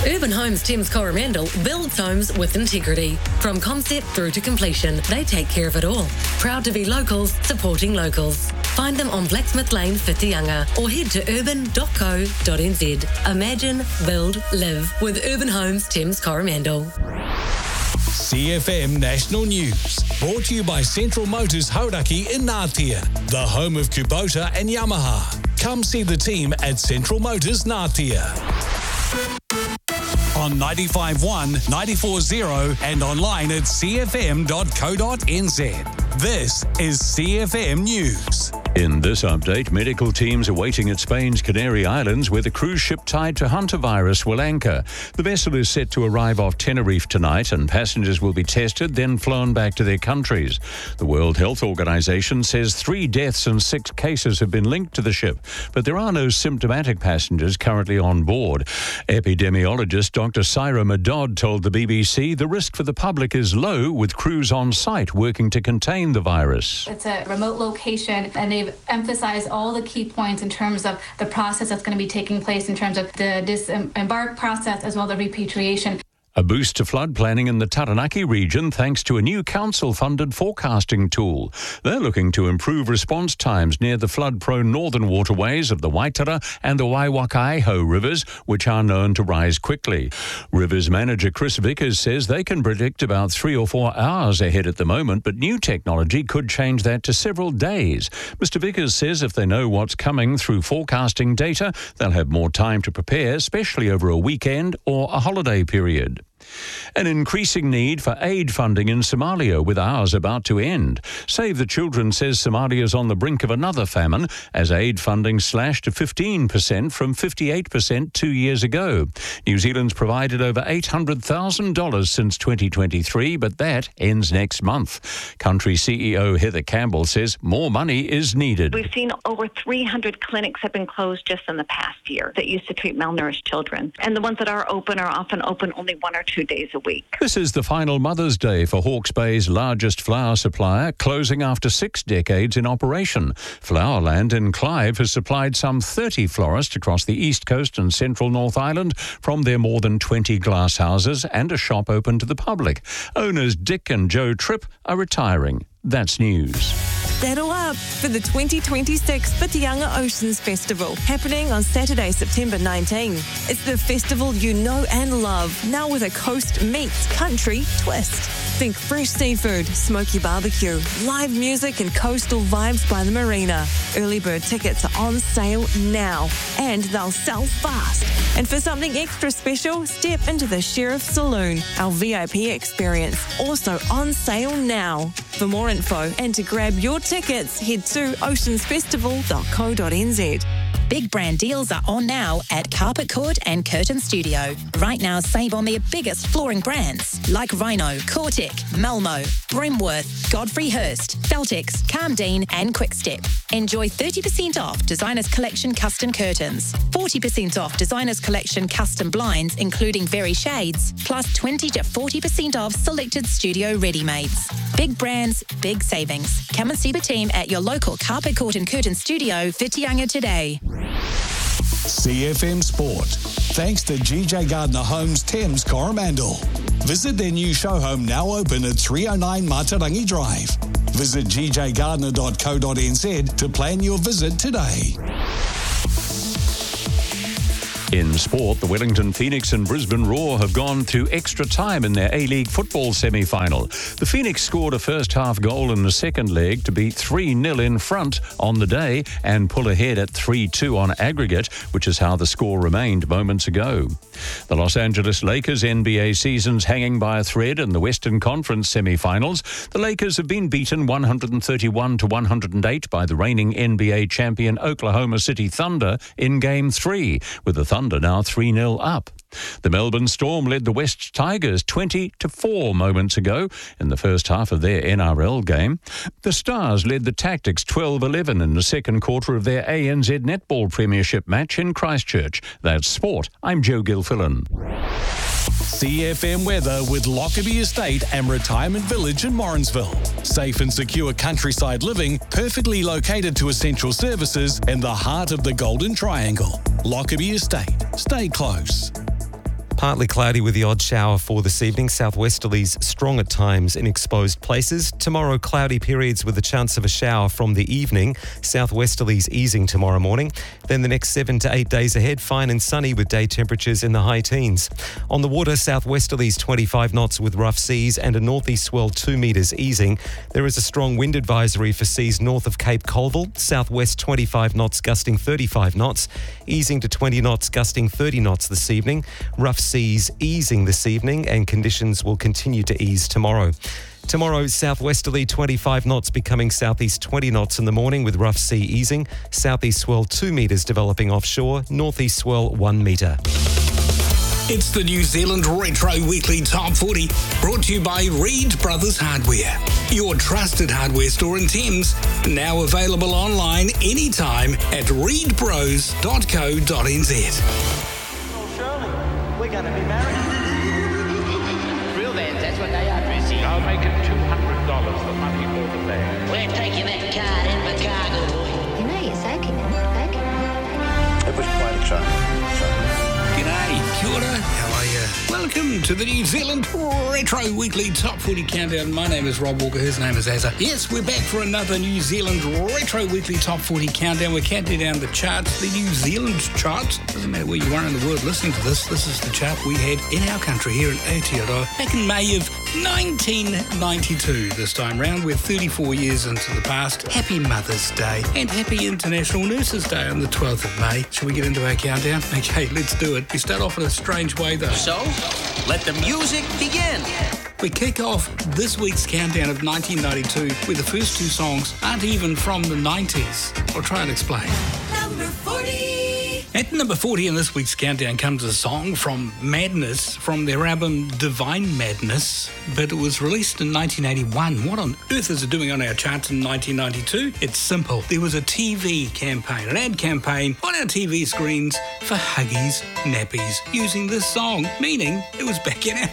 Urban Homes Thames Coromandel builds homes with integrity. From concept through to completion, they take care of it all. Proud to be locals, supporting locals. Find them on Blacksmith Lane, Whitianga, or head to urban.co.nz. Imagine, build, live with Urban Homes Thames Coromandel. CFM National News, brought to you by Central Motors Hauraki in Ngātea, the home of Kubota and Yamaha. Come see the team at Central Motors Ngātea. On 95.1, 94.0 and online at cfm.co.nz. This is CFM News. In this update, medical teams are waiting at Spain's Canary Islands where the cruise ship tied to hantavirus will anchor. The vessel is set to arrive off Tenerife tonight and passengers will be tested, then flown back to their countries. The World Health Organization says 3 deaths and 6 cases have been linked to the ship, but there are no symptomatic passengers currently on board. Epidemiologist Dr. Syra Madod told the BBC the risk for the public is low, with crews on site working to contain the virus. It's a remote location and they've emphasized all the key points in terms of the process that's going to be taking place in terms of the disembark process as well as the repatriation. A boost to flood planning in the Taranaki region thanks to a new council-funded forecasting tool. They're looking to improve response times near the flood-prone northern waterways of the Waitara and the Waiwakaiho rivers, which are known to rise quickly. Rivers manager Chris Vickers says they can predict about 3 or 4 hours ahead at the moment, but new technology could change that to several days. Mr. Vickers says if they know what's coming through forecasting data, they'll have more time to prepare, especially over a weekend or a holiday period. An increasing need for aid funding in Somalia, with ours about to end. Save the Children says Somalia is on the brink of another famine as aid funding slashed to 15% from 58% 2 years ago. New Zealand's provided over $800,000 since 2023, but that ends next month. Country CEO Heather Campbell says more money is needed. We've seen over 300 clinics have been closed just in the past year that used to treat malnourished children. And the ones that are often open only 1 or 2 days a week. This is the final Mother's Day for Hawke's Bay's largest flower supplier, closing after 6 decades in operation. Flowerland in Clive has supplied some 30 florists across the east coast and central North Island from their more than 20 glasshouses and a shop open to the public. Owners Dick and Joe Tripp are retiring. That's news. Saddle up for the 2026 Whitianga Oceans Festival, happening on Saturday, September 19. It's the festival you know and love, now with a coast meets country twist. Think fresh seafood, smoky barbecue, live music and coastal vibes by the marina. Early bird tickets are on sale now, and they'll sell fast. And for something extra special, step into the Sheriff Saloon, our VIP experience, also on sale now. For more info and to grab your tickets, head to oceansfestival.co.nz. Big brand deals are on now at Carpet Court and Curtain Studio. Right now, save on their biggest flooring brands like Rhino, Cortec, Malmo, Brimworth, Godfrey Hirst, Feltex, Calmdean and Quickstep. Enjoy 30% off Designers Collection custom curtains, 40% off Designers Collection custom blinds including Very Shades, plus 20 to 40% off selected studio ready-mades. Big brands, big savings. Come and see the team at your local Carpet Court and Curtain Studio, Whitianga today. CFM Sport, thanks to GJ Gardner Homes Thames Coromandel. Visit their new show home, now open at 309 Matarangi Drive. Visit gjgardner.co.nz to plan your visit today. In sport, the Wellington Phoenix and Brisbane Roar have gone to extra time in their A-League football semi-final. The Phoenix scored a first-half goal in the second leg to be 3-0 in front on the day and pull ahead at 3-2 on aggregate, which is how the score remained moments ago. The Los Angeles Lakers NBA season's hanging by a thread in the Western Conference semi-finals. The Lakers have been beaten 131-108 by the reigning NBA champion Oklahoma City Thunder in Game 3, with the Thunder now 3-0 up. The Melbourne Storm led the West Tigers 20-4 moments ago in the first half of their NRL game. The Stars led the Tactics 12-11 in the second quarter of their ANZ Netball Premiership match in Christchurch. That's sport. I'm Joe Gilfillan. CFM weather with Lockerbie Estate and Retirement Village in Morrinsville. Safe and secure countryside living, perfectly located to essential services in the heart of the Golden Triangle. Lockerbie Estate. Stay close. Partly cloudy with the odd shower for this evening. Southwesterlies strong at times in exposed places. Tomorrow, cloudy periods with a chance of a shower from the evening. Southwesterlies easing tomorrow morning. Then the next 7 to 8 days ahead, fine and sunny with day temperatures in the high teens. On the water, southwesterlies 25 knots with rough seas and a northeast swell 2 metres easing. There is a strong wind advisory for seas north of Cape Colville. Southwest 25 knots gusting 35 knots. Easing to 20 knots gusting 30 knots this evening. Rough seas easing this evening and conditions will continue to ease tomorrow. Tomorrow, southwesterly 25 knots becoming southeast 20 knots in the morning with rough sea easing. Southeast swell 2 metres developing offshore. Northeast swell 1 metre. It's the New Zealand Retro Weekly Top 40, brought to you by Reed Brothers Hardware, your trusted hardware store in Thames. Now available online anytime at reedbros.co.nz. Shirley, we're going to be married. Real vans, that's what they are, Tracy. I'll make it $200, the money for the van. We're taking that car in the cargo, boy. You know you're soaking it. It was quite exciting. G'day, kia ora, how are you? Welcome to the New Zealand Retro Weekly Top 40 Countdown. My name is Rob Walker, his name is Azza. Yes, we're back for another New Zealand Retro Weekly Top 40 Countdown. We're counting down the charts, the New Zealand charts. Doesn't matter where you are in the world listening to this. This is the chart we had in our country here in Aotearoa back in May of 1992 this time round. We're 34 years into the past. Happy Mother's Day and happy International Nurses Day on the 12th of May. Shall we get into our countdown? Okay, let's do it. We start off in a strange way though. So, let the music begin. We kick off this week's countdown of 1992 where the first two songs aren't even from the 90s. I'll try and explain. Number 40. At number 40 in this week's countdown comes a song from Madness from their album Divine Madness, but it was released in 1981. What on earth is it doing on our charts in 1992? It's simple. There was a TV campaign, an ad campaign on our TV screens for Huggies nappies using this song, meaning it was back in our